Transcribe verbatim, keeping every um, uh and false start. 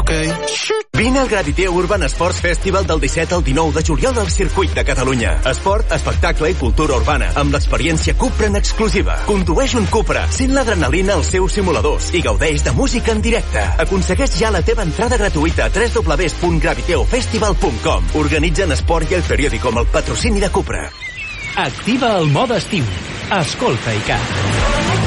ok. Vine al Graviteo Urban Sports Festival del disset al dinou de juliol al Circuit de Catalunya. Esport, espectacle i cultura urbana, amb l'experiència Cupra en exclusiva. Condueix un Cupra, sent l'adrenalina als seus simuladors i gaudeix de música en directe. Aconsegueix ja la teva entrada gratuïta a w w w punt graviteo festival punt com. Organitzen Esport i El Periódico amb el patrocini de Cupra. Activa el mode estiu. Escolta i canta.